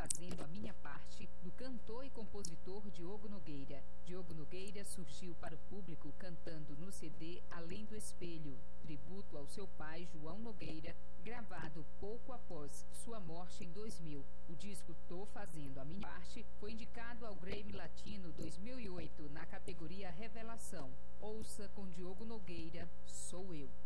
Fazendo a Minha Parte, do cantor e compositor Diogo Nogueira. Diogo Nogueira surgiu para o público cantando no CD Além do Espelho, tributo ao seu pai João Nogueira, gravado pouco após sua morte em 2000. O disco Tô Fazendo a Minha Parte foi indicado ao Grammy Latino 2008 na categoria Revelação. Ouça com Diogo Nogueira, Sou Eu.